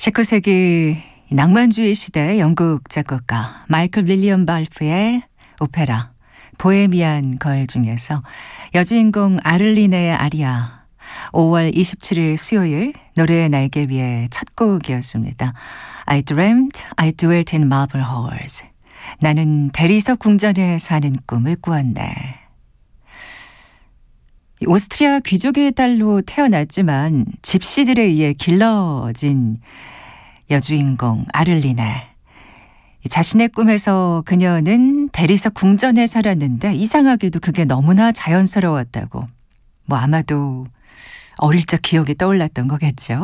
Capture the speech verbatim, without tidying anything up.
십구 세기 낭만주의 시대 영국 작곡가 마이클 윌리엄 발프의 오페라 보헤미안 걸 중에서 여주인공 아를리네의 아리아 오월 이십칠일 수요일 노래의 날개 위의 첫 곡이었습니다. I dreamt I dwelt in marble halls. 나는 대리석 궁전에 사는 꿈을 꾸었네. 오스트리아 귀족의 딸로 태어났지만 집시들에 의해 길러진 여주인공 아를리네. 자신의 꿈에서 그녀는 대리석 궁전에 살았는데 이상하게도 그게 너무나 자연스러웠다고. 뭐 아마도 어릴 적 기억이 떠올랐던 거겠죠.